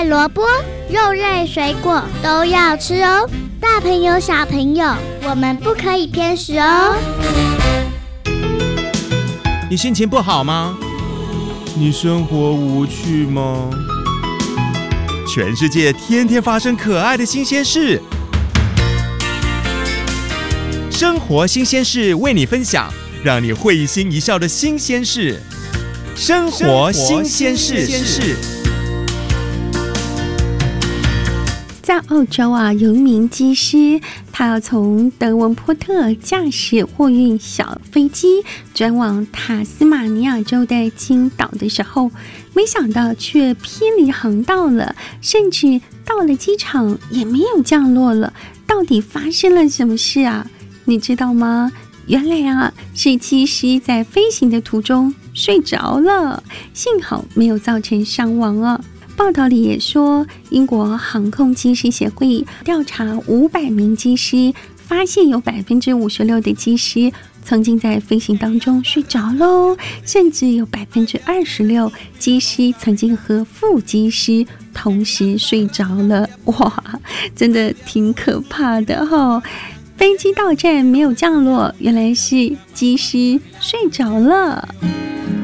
萝卜、肉类、水果都要吃哦。大朋友、小朋友，我们不可以偏食哦。 你心情不好吗？你生活无趣吗？全世界天天发生可爱的新鲜事，生活新鲜事为你分享，让你会心一笑的新鲜事。生活新鲜事。 在澳洲有一名机师，他要从德文波特驾驶货运小飞机转往塔斯马尼亚州的金岛的时候，没想到却偏离航道了，甚至到了机场也没有降落了。到底发生了什么事啊？你知道吗？原来是机师在飞行的途中睡着了，幸好没有造成伤亡。报道里也说，英国航空机师协会调查500名机师，发现有56%的机师曾经在飞行当中睡着喽，甚至有26%机师曾经和副机师同时睡着了。哇，真的挺可怕的齁。飞机到站没有降落，原来是机师睡着了。